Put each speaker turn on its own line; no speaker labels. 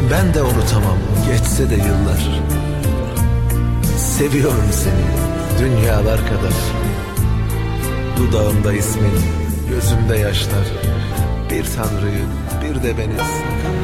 Ben de unutamam geçse de yıllar. Seviyorum seni dünyalar kadar. Dudağımda ismin, gözümde yaşlar. Bir Tanrı'yı bir de beni